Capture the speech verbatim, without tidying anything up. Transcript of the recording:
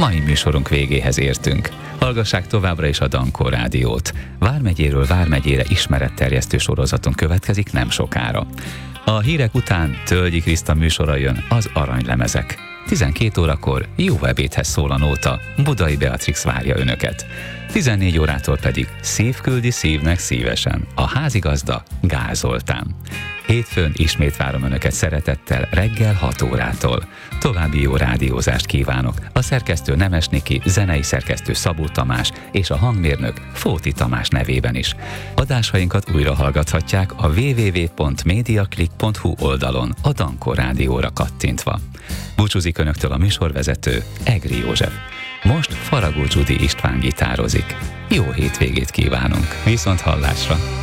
mai műsorunk végéhez értünk. Hallgassák továbbra is a Dankó Rádiót. Vármegyéről vármegyére ismeretterjesztő sorozatunk következik nem sokára. A hírek után Tölgyi Kriszta műsora jön, az Aranylemezek. tizenkét órakor jó ebédhez szól a nóta, Budai Beatrix várja önöket. tizennégy órától pedig Szív küldi szívnek szívesen, a házigazda Gál Zoltán. Hétfőn ismét várom önöket szeretettel reggel hat órától. További jó rádiózást kívánok. A szerkesztő Nemes Niki, zenei szerkesztő Szabó Tamás és a hangmérnök Fóti Tamás nevében is. Adásainkat újra hallgathatják a double-u double-u double-u pont mediaclick pont hu oldalon a Dankó Rádióra kattintva. Búcsúzik önöktől a műsorvezető Egri József. Most Faragó Gyudi István gitározik. Jó hétvégét kívánunk. Viszont hallásra!